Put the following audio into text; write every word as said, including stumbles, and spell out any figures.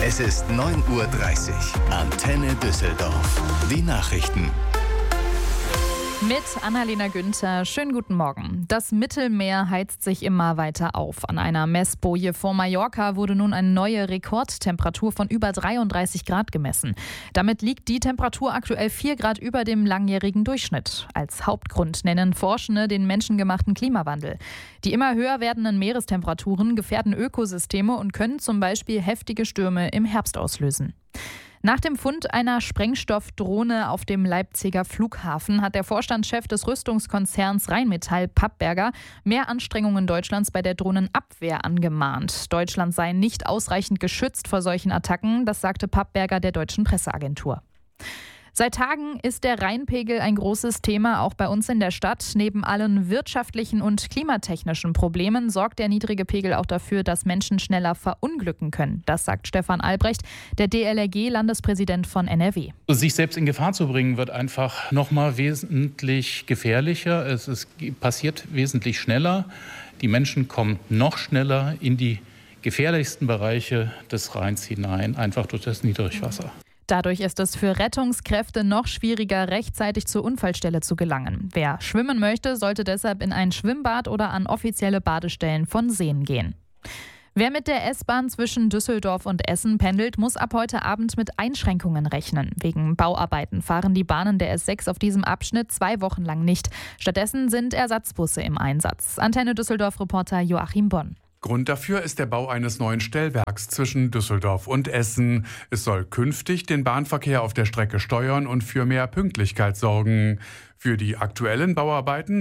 Es ist neun Uhr dreißig. Antenne Düsseldorf. Die Nachrichten. Mit Annalena Günther. Schönen guten Morgen. Das Mittelmeer heizt sich immer weiter auf. An einer Messboje vor Mallorca wurde nun eine neue Rekordtemperatur von über dreiunddreißig Grad gemessen. Damit liegt die Temperatur aktuell vier Grad über dem langjährigen Durchschnitt. Als Hauptgrund nennen Forschende den menschengemachten Klimawandel. Die immer höher werdenden Meerestemperaturen gefährden Ökosysteme und können zum Beispiel heftige Stürme im Herbst auslösen. Nach dem Fund einer Sprengstoffdrohne auf dem Leipziger Flughafen hat der Vorstandschef des Rüstungskonzerns Rheinmetall, Pappberger, mehr Anstrengungen Deutschlands bei der Drohnenabwehr angemahnt. Deutschland sei nicht ausreichend geschützt vor solchen Attacken, das sagte Pappberger der deutschen Presseagentur. Seit Tagen ist der Rheinpegel ein großes Thema, auch bei uns in der Stadt. Neben allen wirtschaftlichen und klimatechnischen Problemen sorgt der niedrige Pegel auch dafür, dass Menschen schneller verunglücken können. Das sagt Stefan Albrecht, der D L R G-Landespräsident von N R W. Sich selbst in Gefahr zu bringen, wird einfach noch mal wesentlich gefährlicher. Es ist, passiert wesentlich schneller. Die Menschen kommen noch schneller in die gefährlichsten Bereiche des Rheins hinein, einfach durch das Niedrigwasser. Dadurch ist es für Rettungskräfte noch schwieriger, rechtzeitig zur Unfallstelle zu gelangen. Wer schwimmen möchte, sollte deshalb in ein Schwimmbad oder an offizielle Badestellen von Seen gehen. Wer mit der S-Bahn zwischen Düsseldorf und Essen pendelt, muss ab heute Abend mit Einschränkungen rechnen. Wegen Bauarbeiten fahren die Bahnen der S sechs auf diesem Abschnitt zwei Wochen lang nicht. Stattdessen sind Ersatzbusse im Einsatz. Antenne Düsseldorf-Reporter Joachim Bonn. Grund dafür ist der Bau eines neuen Stellwerks zwischen Düsseldorf und Essen. Es soll künftig den Bahnverkehr auf der Strecke steuern und für mehr Pünktlichkeit sorgen. Für die aktuellen Bauarbeiten